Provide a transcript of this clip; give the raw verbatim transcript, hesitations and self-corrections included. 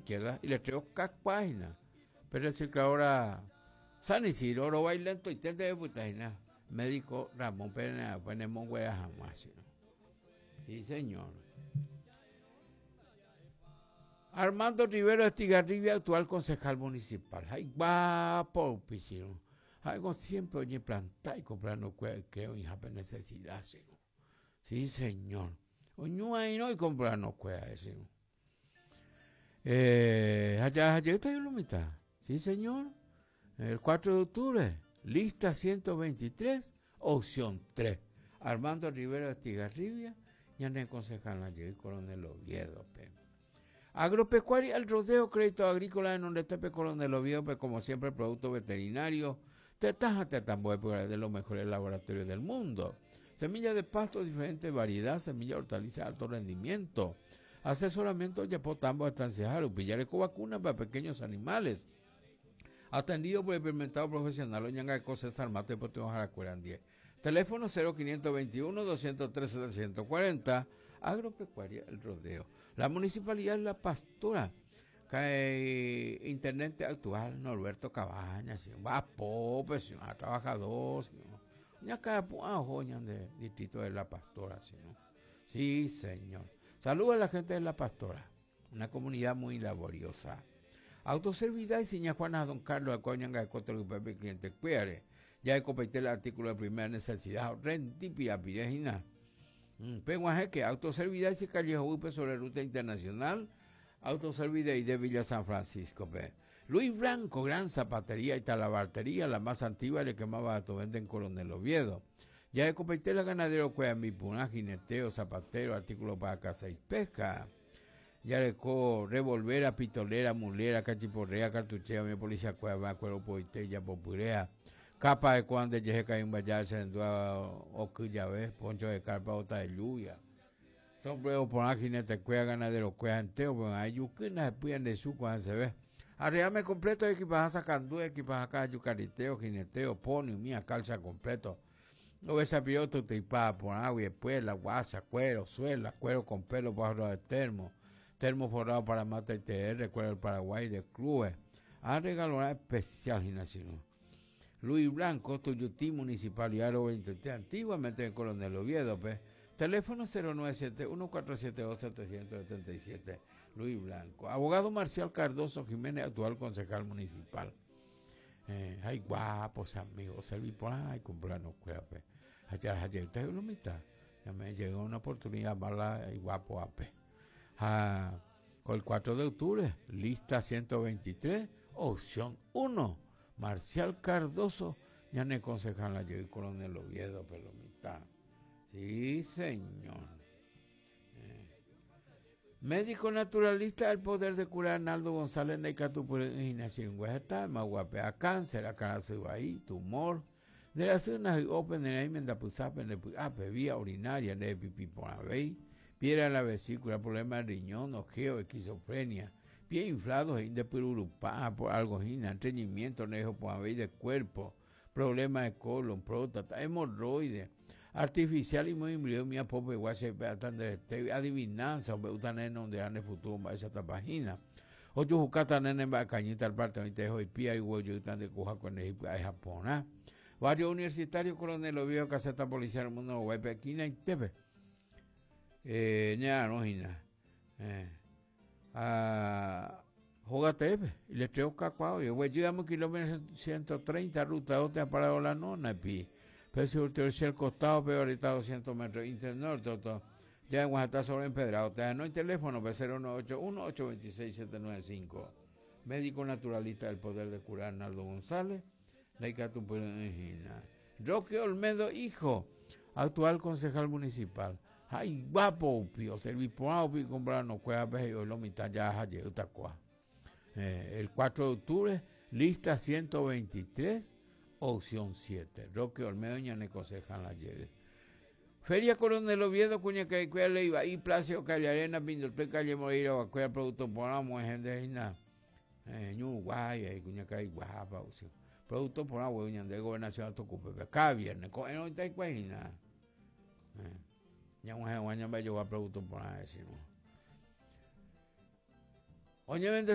izquierda y le traigo cada página. Pero es que ahora San Isidro, oro bailento y tende de putaina. Médico Ramón Pérez, ponemos huellas jamás. Sí, señor. Armando Rivero Estigarribia, actual concejal municipal. Ay, guapo, piscino. Algo siempre oye plantar y comprar no que hoy hape necesidad, sino. Sí, señor. Oño ahí no y comprar no cuea, sino. Eh, allá, allá está la mitad. Sí, señor. El cuatro de octubre, lista ciento veintitrés, opción tres. Armando Rivero Estigarribia, ya no concejal allí, Coronel Oviedo, pe. Agropecuaria, el rodeo, crédito agrícola en donde esté Coronel Oviedo, pues como siempre, producto veterinario, tetaja, tetamboe, de los mejores laboratorios del mundo. Semillas de pasto, diferente variedad, semilla hortaliza de alto rendimiento. Asesoramiento ya potambo estanciar, upillareco vacuna para pequeños animales. Atendido por el experimentado profesional Oñanga de Cosas Armato y Poteo Jaracueran diez. Teléfono cero quinientos veintiuno, doscientos trece, setecientos cuarenta. Agropecuaria El Rodeo. La municipalidad de La Pastora. Cae intendente actual Norberto Cabañas. Va pope, señor, trabajador. Ya cada joña de distrito de La Pastora, señor. Sí, señor. Saludos a la gente de La Pastora. Una comunidad muy laboriosa. Autoservidad y seña Juana Don Carlos Acoñanga de Cotro y Pepe Cliente Cuere. Ya he completé el artículo de primera necesidad. Rentipia Pirejina. Penguaje que autoservidad y Callejo Upe sobre ruta internacional. Autoservidad y de Villa San Francisco. Pe. Luis Blanco, gran zapatería y talabartería, la más antigua le quemaba a tu vende en Coronel Oviedo. Ya he completé la ganadero Cuea Mipuna, jineteo, zapatero, artículo para caza y pesca. Ya le co revolvera, pitolera, mulera, cachiporrea, cartuchea, mi policía cueva, cuero poitella, popurea, capa de cuan de yejeca y un vallar, sendua, ocullave, poncho de carpa, ota de lluvia. Sombrero por la jinete, cuea, ganadero, cuea, enteo, pues hay yuquina, se puyan de su cuando se ve. Arreame completo de equipaje sacando, equipaje acá, yucariteo, jineteo, ponio, mía, calza completo. No ves a piloto, te ipa, por agua y después la guasa, cuero, suela, cuero con pelo, bajo de termo. Termo forrado para Mata y T R, recuerda el Paraguay de clubes. Ha regalado una especial gimnasio. Luis Blanco, Tuyutí, Municipalidad veinte, antiguamente en Coronel Oviedo, pues. Teléfono cero nueve siete, uno cuatro siete dos, siete siete siete. Luis Blanco. Abogado Marcial Cardoso Jiménez, actual concejal municipal. Eh, ay, guapos amigos, serví por ahí, cumpleaños, pues. Ayer, ayer, te lo mitad. Ya me llegó una oportunidad mala y guapo a pe. Ah, el cuatro de octubre, lista ciento veintitrés, opción uno, Marcial Cardoso, ya no concejal la llegó Coronel Oviedo, pero mitad. Sí, señor. Eh. Médico naturalista, el poder de curar Arnaldo González Neicatupurinación en Huejeta, Maguapea, cáncer, ahí, tumor, de las urnas open de la Mendapuzap, en el vía urinaria, de pipí por ahí. Piedra en la vesícula, problema de riñón, ojeo, esquizofrenia, pie inflados, de pururupá, por algojina, estreñimiento, nejo, por de cuerpo, problema de colon, próstata, hemorroides, artificial y muy mía pope, guache, adivinanza, beutaneno, donde han el futuro, esa tapagina. Ocho jucata, nene, cañita, al parte, de y pía y huello, tan de cuja con el Japón. Varios universitarios, Coronel Oviedo, caseta policial, mundo, huepe, esquina y tepe. Eh, ya no hina. Eh. Ah, jógate, y le traigo cacuao. Yo voy a llegar kilómetros ciento treinta, ruta otra para la nona, pi. Precio ulterior costado, pero ahorita doscientos metros. Internorte, todo. Ya en Oaxaca sobre empedrado. Te no hay teléfono, cero nueve ocho uno, ocho dos seis, siete nueve cinco. Médico naturalista del poder de curar, Arnaldo González. Roque Olmedo, hijo, actual concejal municipal. Ay, guapo, pio, serví por agua y comprar no cueva, pero lo mitad ya ayer, eh, el cuatro de octubre, lista ciento veintitrés, opción siete. Roque Olmedo, ñane concejal la llegue. Feria Coronel Oviedo, cuña que cuya le iba ahí, Placio, Calle Arena, Pindote, Calle Moreira, cuya producto por agua, gente de nada. Eh, Uruguay, ahí, cuña que hay guapa, producto por agua, ñan de gobernación, tocupe, cada viernes, no hay cuenta. Ya un año me llevó a producto por ahí, decimos. Oye,